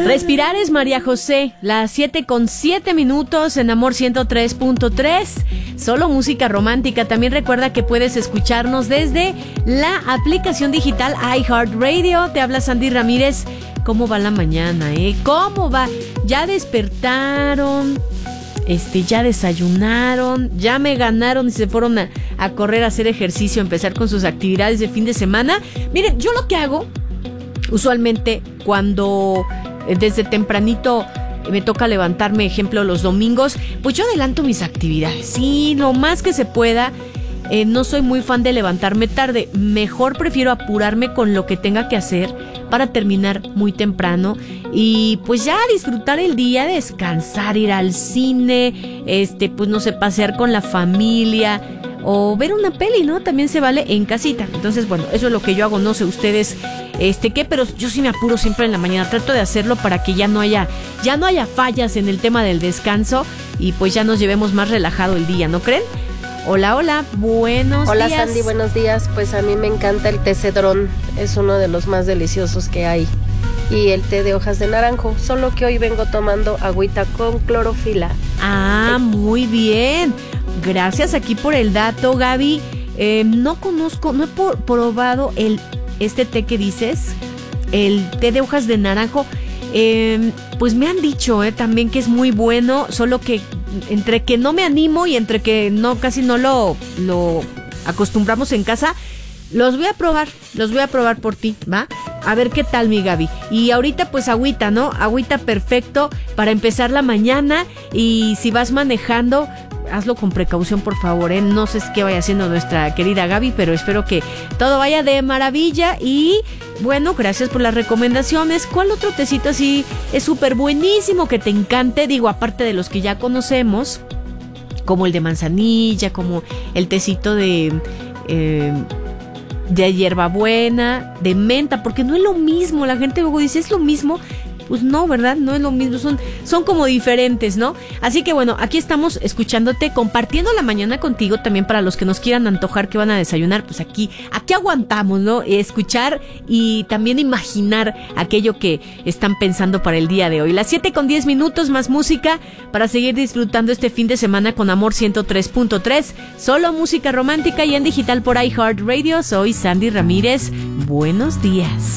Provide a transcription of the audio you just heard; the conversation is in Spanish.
Respirar es María José, las 7:07 en Amor 103.3. Solo música romántica. También recuerda que puedes escucharnos desde la aplicación digital iHeartRadio. Te habla Sandy Ramírez. ¿Cómo va la mañana, ¿Cómo va? ¿Ya despertaron? ¿Ya desayunaron? ¿Ya me ganaron y se fueron a correr, a hacer ejercicio, a empezar con sus actividades de fin de semana? Miren, yo lo que hago usualmente cuando desde tempranito me toca levantarme, ejemplo, los domingos, pues yo adelanto mis actividades. Sí, lo más que se pueda. No soy muy fan de levantarme tarde. Mejor prefiero apurarme con lo que tenga que hacer para terminar muy temprano y pues ya disfrutar el día, descansar, ir al cine, pues no sé, pasear con la familia o ver una peli, ¿no? También se vale en casita. Entonces, bueno, eso es lo que yo hago. No sé ustedes qué, pero yo sí me apuro siempre en la mañana. Trato de hacerlo para que ya no haya fallas en el tema del descanso y pues ya nos llevemos más relajado el día, ¿no creen? Hola, buenos días. Hola Sandy, buenos días. Pues a mí me encanta el té cedrón, es uno de los más deliciosos que hay. Y el té de hojas de naranjo, solo que hoy vengo tomando agüita con clorofila. Ah, muy bien. Gracias aquí por el dato, Gaby. No he probado este té que dices, el té de hojas de naranjo. Pues me han dicho también que es muy bueno, solo que entre que no me animo y entre que casi no lo acostumbramos en casa, los voy a probar por ti, ¿va? A ver qué tal, mi Gaby. Y ahorita pues agüita, ¿no? Agüita perfecto para empezar la mañana y si vas manejando, hazlo con precaución, por favor, No sé qué vaya haciendo nuestra querida Gaby, pero espero que todo vaya de maravilla. Y bueno, gracias por las recomendaciones. ¿Cuál otro tecito así es súper buenísimo que te encante? Digo, aparte de los que ya conocemos, como el de manzanilla, como el tecito de hierbabuena, de menta, porque no es lo mismo. La gente luego dice, ¿es lo mismo? Pues no, ¿verdad? No es lo mismo, son como diferentes, ¿no? Así que bueno, aquí estamos escuchándote, compartiendo la mañana contigo, también para los que nos quieran antojar que van a desayunar, pues aquí aguantamos, ¿no? Escuchar y también imaginar aquello que están pensando para el día de hoy. Las 7:10, más música para seguir disfrutando este fin de semana con Amor 103.3, solo música romántica y en digital por iHeartRadio. Soy Sandy Ramírez, buenos días.